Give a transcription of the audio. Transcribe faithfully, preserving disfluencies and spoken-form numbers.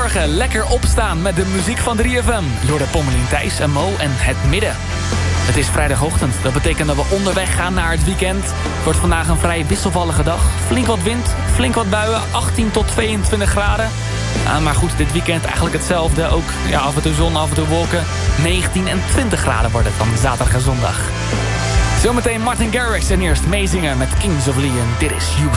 Goedemorgen, lekker opstaan met de muziek van drie F M. Jorde Pommelien, Thijs en Mo en het midden. Het is vrijdagochtend, dat betekent dat we onderweg gaan naar het weekend. Het wordt vandaag een vrij wisselvallige dag. Flink wat wind, flink wat buien, achttien tot tweeëntwintig graden. Uh, maar goed, dit weekend eigenlijk hetzelfde. Ook ja, af en toe zon, af en toe wolken. negentien en twintig graden wordt het dan zaterdag en zondag. Zometeen Martin Garrix en eerst meezingen met Kings of Leon. Dit is You